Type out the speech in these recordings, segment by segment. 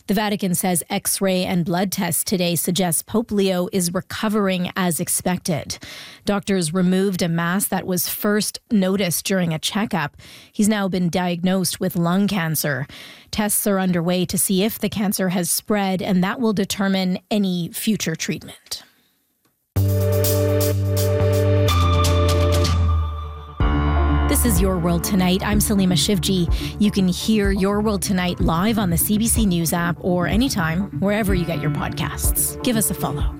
The Vatican says X-ray and blood tests today suggest Pope Leo is recovering as expected. Doctors removed a mass that was first noticed during a checkup. He's now been diagnosed with lung cancer. Tests are underway to see if the cancer has spread, and that will determine any future treatment. This is Your World Tonight. I'm Salima Shivji. You can hear Your World Tonight live on the CBC News app or anytime, wherever you get your podcasts. Give us a follow.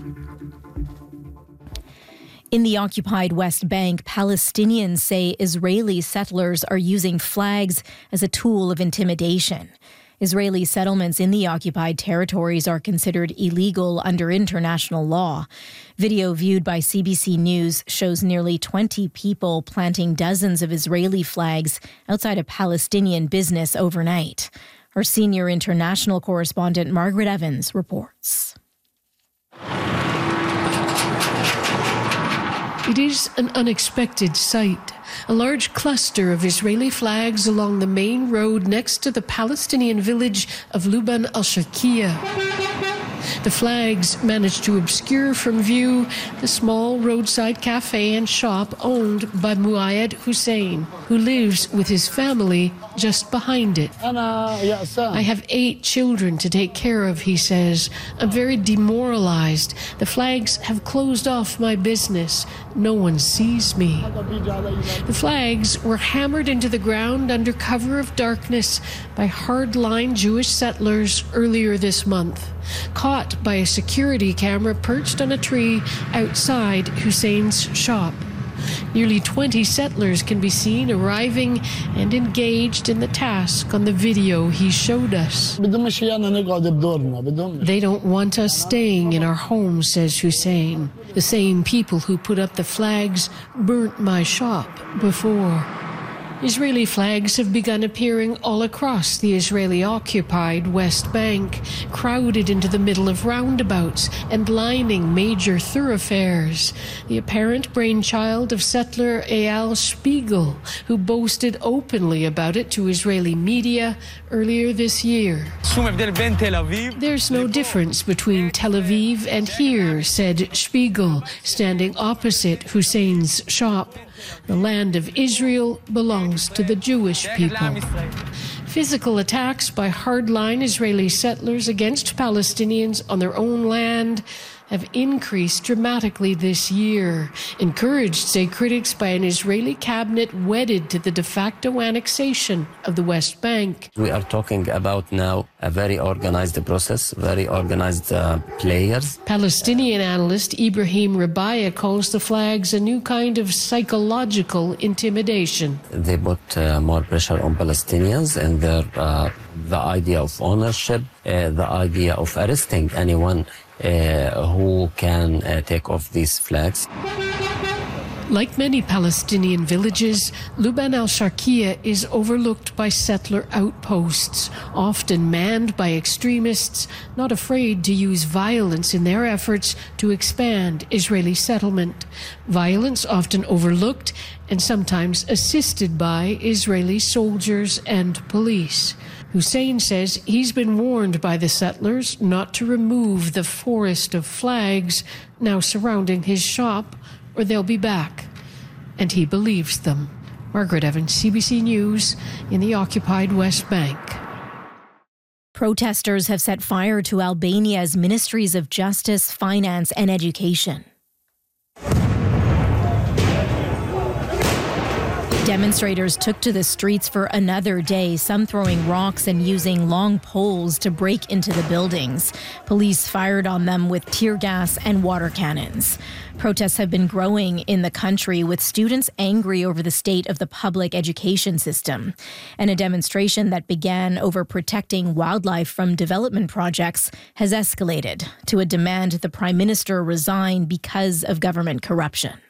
In the occupied West Bank, Palestinians say Israeli settlers are using flags as a tool of intimidation. Israeli settlements in the occupied territories are considered illegal under international law. Video viewed by CBC News shows nearly 20 people planting dozens of Israeli flags outside a Palestinian business overnight. Our senior international correspondent Margaret Evans reports. It is an unexpected sight. A large cluster of Israeli flags along the main road next to the Palestinian village of Luban al-Sharqiya. The flags managed to obscure from view the small roadside cafe and shop owned by Muayyad Hussein, who lives with his family just behind it. I have 8 children to take care of, he says. I'm very demoralized. The flags have closed off my business. No one sees me. The flags were hammered into the ground under cover of darkness by hardline Jewish settlers earlier this month, caught by a security camera perched on a tree outside Hussein's shop. Nearly 20 settlers can be seen arriving and engaged in the task on the video he showed us. They don't want us staying in our homes, says Hussein. The same people who put up the flags burnt my shop before. Israeli flags have begun appearing all across the Israeli-occupied West Bank, crowded into the middle of roundabouts and lining major thoroughfares. The apparent brainchild of settler Eyal Spiegel, who boasted openly about it to Israeli media earlier this year. There's no difference between Tel Aviv and here, said Spiegel, standing opposite Hussein's shop. The land of Israel belongs to the Jewish people. Physical attacks by hardline Israeli settlers against Palestinians on their own land have increased dramatically this year, encouraged, say critics, by an Israeli cabinet wedded to the de facto annexation of the West Bank. We are talking about now a very organized process, very organized players. Palestinian analyst Ibrahim Rabaya calls the flags a new kind of psychological intimidation. They put more pressure on Palestinians and the idea of ownership, the idea of arresting anyone who can take off these flags. Like many Palestinian villages, Luban al-Sharqiya is overlooked by settler outposts, often manned by extremists not afraid to use violence in their efforts to expand Israeli settlement. Violence often overlooked and sometimes assisted by Israeli soldiers and police. Hussein says he's been warned by the settlers not to remove the forest of flags now surrounding his shop, or they'll be back. And he believes them. Margaret Evans, CBC News, in the occupied West Bank. Protesters have set fire to Albania's ministries of justice, finance, and education. Demonstrators took to the streets for another day, some throwing rocks and using long poles to break into the buildings. Police fired on them with tear gas and water cannons. Protests have been growing in the country, with students angry over the state of the public education system. And a demonstration that began over protecting wildlife from development projects has escalated to a demand the Prime Minister resign because of government corruption.